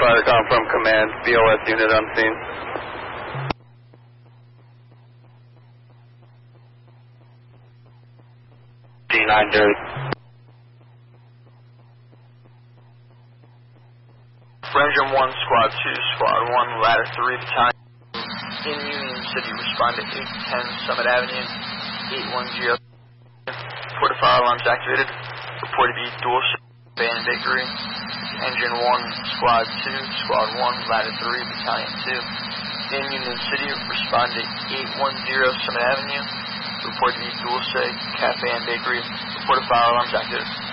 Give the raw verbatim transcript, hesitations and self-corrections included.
fire com from command, B O S unit on scene. D nine Jerry. Ranger one, Squad two, Squad one, Ladder three, Battalion in Union City, respond to eight ten Summit Avenue, eight one zero. Port of fire alarms activated. Report to be dual Van Bakery. Engine one, Squad two, Squad one, Ladder three, Battalion two. In Union City, respond to eight one zero Summit Avenue. Report to be dual Cafe and Bakery. Report of fire alarms activated.